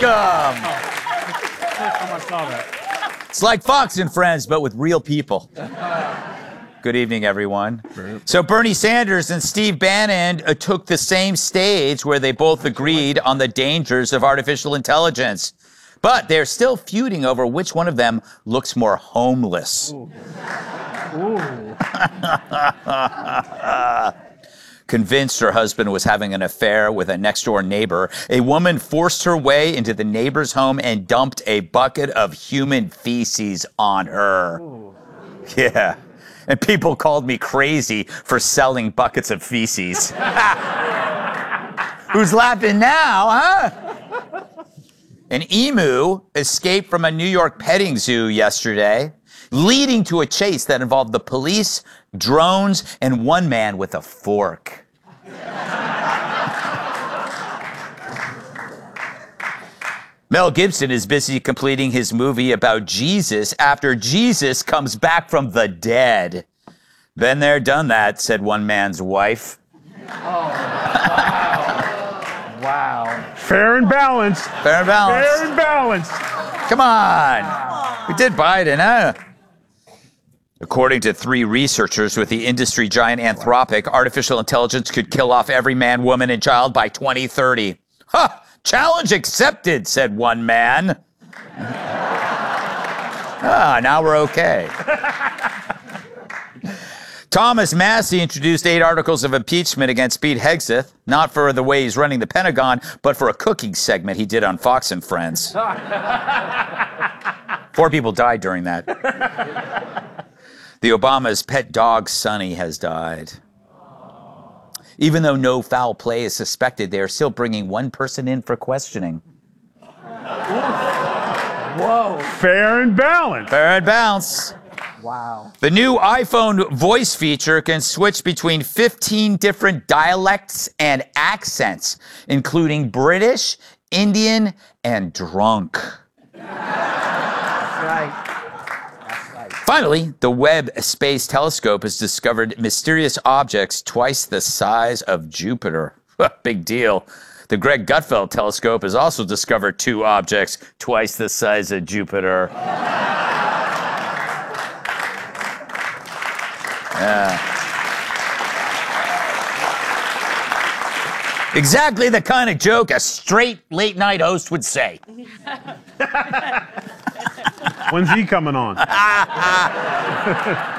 welcome. I saw that. It's like Fox and Friends, but with real people. Good evening, everyone. So Bernie Sanders and Steve Bannon took the same stage where they both agreed on the dangers of artificial intelligence. But they're still feuding over which one of them looks more homeless. Ooh. Convinced her husband was having an affair with a next-door neighbor, a woman forced her way into the neighbor's home and dumped a bucket of human feces on her. Ooh. Yeah. And people called me crazy for selling buckets of feces. Who's laughing now, huh? An emu escaped from a New York petting zoo yesterday, leading to a chase that involved the police, drones, and one man with a fork. Mel Gibson is busy completing his movie about Jesus after Jesus comes back from the dead. Been there, done that, said one man's wife. Oh, wow. Wow. Fair and balanced. Fair and balanced. Fair and balanced. Come on. We did Biden, huh? According to 3 researchers with the industry giant Anthropic, artificial intelligence could kill off every man, woman, and child by 2030. Huh! Challenge accepted, said one man. Now we're okay. Thomas Massie introduced 8 articles of impeachment against Pete Hegseth, not for the way he's running the Pentagon, but for a cooking segment he did on Fox and Friends. 4 people died during that. The Obama's pet dog, Sonny, has died. Even though no foul play is suspected, they are still bringing one person in for questioning. Whoa. Fair and balanced. Fair and balanced. Wow. The new iPhone voice feature can switch between 15 different dialects and accents, including British, Indian, and drunk. That's right. Finally, the Webb Space Telescope has discovered mysterious objects twice the size of Jupiter. Big deal. The Greg Gutfeld Telescope has also discovered 2 objects twice the size of Jupiter. Yeah. Exactly the kind of joke a straight late-night host would say. When's he coming on?